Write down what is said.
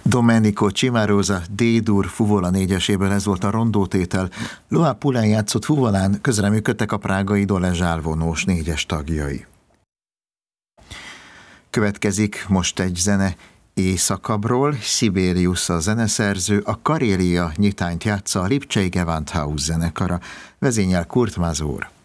Domenico Cimarosa D-dur fuvola négyeséből ez volt a rondótétel. Loa Pulán játszott fuvolán közreműködtek a prágai Dole zsálvonós négyes tagjai. Következik most egy zene északabbról. Sibelius a zeneszerző, a Karélia nyitányt játsza a Lipcsei Gewandhaus zenekara. Vezényel Kurt Mazur.